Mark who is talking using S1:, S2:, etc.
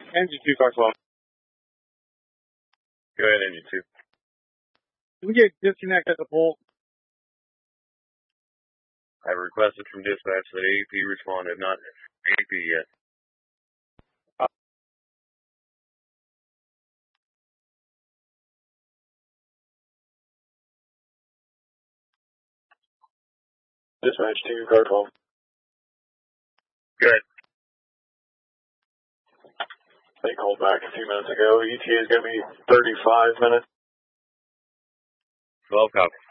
S1: Engine 2, car 12.
S2: Go ahead, engine 2.
S1: Can we get disconnect at the pole?
S2: I requested from dispatch that AP respond. Have not AP yet.
S1: Dispatch 2, car 12.
S2: Good.
S1: They called back a few minutes ago. ETA is going to be 35 minutes.
S2: 12 copy.